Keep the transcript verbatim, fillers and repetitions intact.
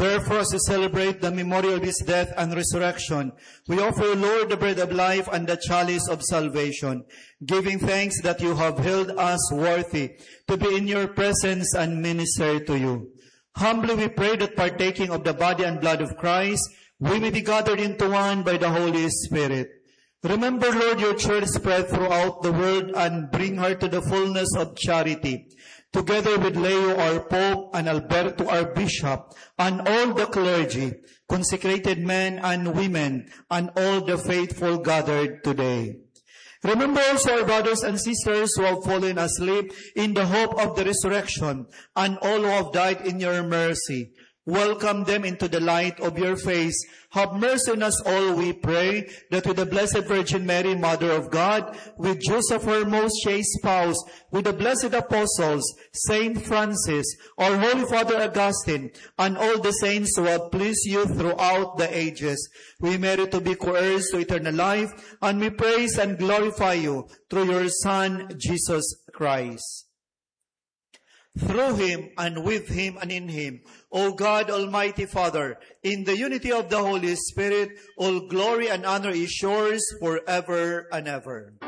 Therefore, as we celebrate the memorial of his death and resurrection, we offer, Lord, the bread of life and the chalice of salvation, giving thanks that you have held us worthy to be in your presence and minister to you. Humbly we pray that partaking of the body and blood of Christ, we may be gathered into one by the Holy Spirit. Remember, Lord, your church spread throughout the world and bring her to the fullness of charity, together with Leo, our Pope, and Alberto, our Bishop, and all the clergy, consecrated men and women, and all the faithful gathered today. Remember also our brothers and sisters who have fallen asleep in the hope of the resurrection, and all who have died in your mercy. Welcome them into the light of your face. Have mercy on us all, we pray, that with the Blessed Virgin Mary, Mother of God, with Joseph, her most chaste spouse, with the blessed apostles, Saint Francis, our Holy Father Augustine, and all the saints who have pleased you throughout the ages, we merit to be co-heirs to eternal life, and we praise and glorify you through your Son, Jesus Christ. Through him, and with him, and in him, O God, Almighty Father, in the unity of the Holy Spirit, all glory and honor is yours forever and ever.